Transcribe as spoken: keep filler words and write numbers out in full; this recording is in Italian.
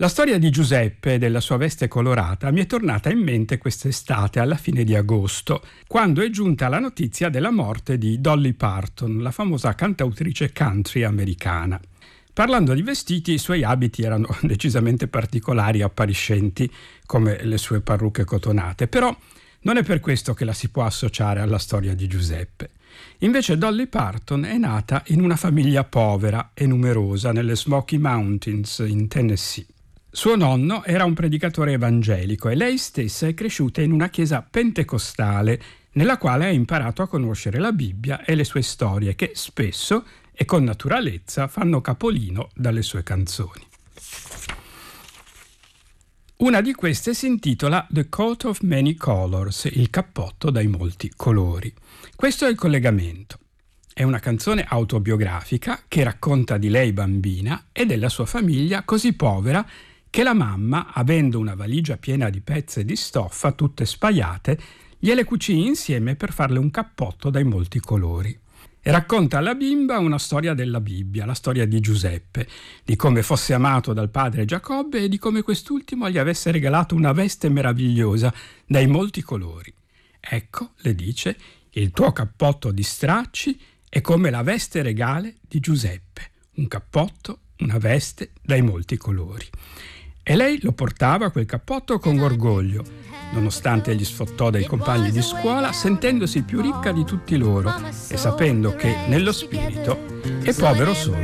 La storia di Giuseppe e della sua veste colorata mi è tornata in mente quest'estate, alla fine di agosto, quando è giunta la notizia della morte di Dolly Parton, la famosa cantautrice country americana. Parlando di vestiti, i suoi abiti erano decisamente particolari e appariscenti, come le sue parrucche cotonate, però non è per questo che la si può associare alla storia di Giuseppe. Invece Dolly Parton è nata in una famiglia povera e numerosa nelle Smoky Mountains in Tennessee. Suo nonno era un predicatore evangelico e lei stessa è cresciuta in una chiesa pentecostale nella quale ha imparato a conoscere la Bibbia e le sue storie che spesso e con naturalezza fanno capolino dalle sue canzoni. Una di queste si intitola The Coat of Many Colors, il cappotto dai molti colori. Questo è il collegamento. È una canzone autobiografica che racconta di lei bambina e della sua famiglia così povera che la mamma, avendo una valigia piena di pezze di stoffa tutte spaiate, gliele cucì insieme per farle un cappotto dai molti colori. E racconta alla bimba una storia della Bibbia, la storia di Giuseppe, di come fosse amato dal padre Giacobbe e di come quest'ultimo gli avesse regalato una veste meravigliosa dai molti colori. Ecco, le dice, il tuo cappotto di stracci è come la veste regale di Giuseppe, un cappotto, una veste dai molti colori. E lei lo portava quel cappotto con orgoglio, nonostante gli sfottò dai compagni di scuola, sentendosi più ricca di tutti loro e sapendo che nello spirito è povero solo